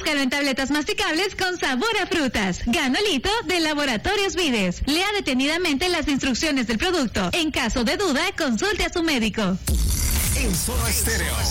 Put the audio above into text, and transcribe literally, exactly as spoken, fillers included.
Búscalo en tabletas masticables con sabor a frutas. Ganolito de Laboratorios Vides. Lea detenidamente las instrucciones del producto. En caso de duda, consulte a su médico. En Soda Stereo,